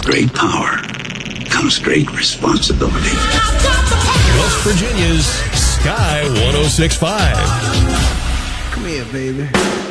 great power comes great responsibility. West Virginia's Sky 106.5. Come here, baby.